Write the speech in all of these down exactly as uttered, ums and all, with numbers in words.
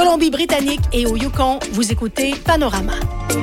Colombie-Britannique et au Yukon, vous écoutez Panorama.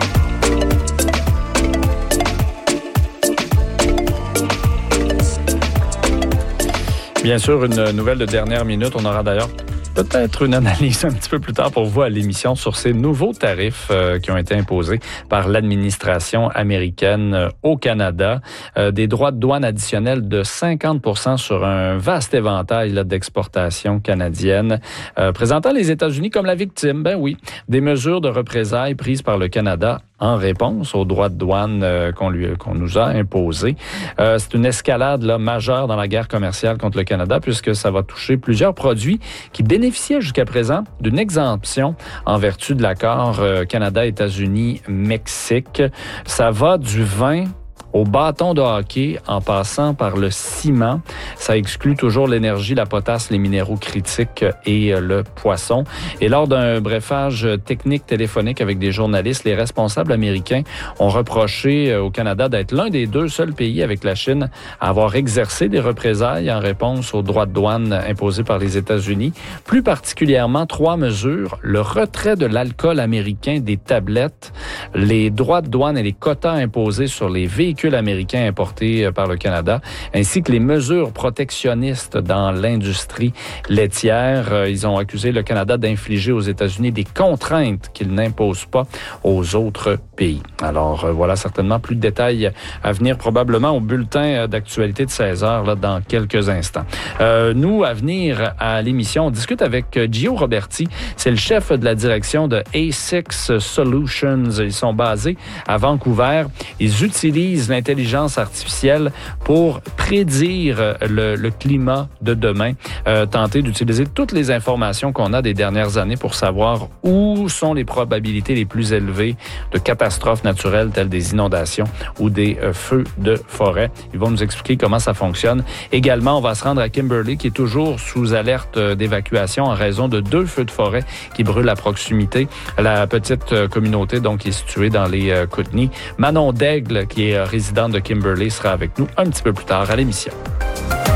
Bien sûr, une nouvelle de dernière minute. On aura d'ailleurs peut-être une analyse un petit peu plus tard pour vous à l'émission sur ces nouveaux tarifs euh, qui ont été imposés par l'administration américaine euh, au Canada. Euh, des droits de douane additionnels de cinquante pour cent sur un vaste éventail là, d'exportations canadiennes, euh, présentant les États-Unis comme la victime, ben oui, des mesures de représailles prises par le Canada en réponse aux droits de douane euh, qu'on lui qu'on nous a imposés. Euh, c'est une escalade là, majeure dans la guerre commerciale contre le Canada puisque ça va toucher plusieurs produits qui bénéficiaient jusqu'à présent d'une exemption en vertu de l'accord euh, Canada-États-Unis-Mexique. Ça va du vin au bâton de hockey en passant par le ciment. Ça exclut toujours l'énergie, la potasse, les minéraux critiques et le poisson. Et lors d'un brefage technique téléphonique avec des journalistes, les responsables américains ont reproché au Canada d'être l'un des deux seuls pays avec la Chine à avoir exercé des représailles en réponse aux droits de douane imposés par les États-Unis. Plus particulièrement, trois mesures: le retrait de l'alcool américain des tablettes, les droits de douane et les quotas imposés sur les véhicules américains importés par le Canada, ainsi que les mesures protectionnistes dans l'industrie laitière. Ils ont accusé le Canada d'infliger aux États-Unis des contraintes qu'il n'impose pas aux autres pays. Alors voilà certainement plus de détails à venir probablement au bulletin d'actualité de seize heures là, dans quelques instants. Euh, nous, à venir à l'émission, on discute avec Gio Roberti. C'est le chef de la direction de A six Solutions. Ils sont basés à Vancouver. Ils utilisent l'intelligence artificielle pour prédire le, le climat de demain, euh, tenter d'utiliser toutes les informations qu'on a des dernières années pour savoir où sont les probabilités les plus élevées de catastrophes naturelles telles des inondations ou des euh, feux de forêt. Ils vont nous expliquer comment ça fonctionne. Également, on va se rendre à Kimberley qui est toujours sous alerte d'évacuation en raison de deux feux de forêt qui brûlent à proximité. La petite communauté donc qui est située dans les euh, Kootenays. Manon Daigle qui est résidente de Kimberley sera avec nous un petit peu plus tard à l'émission.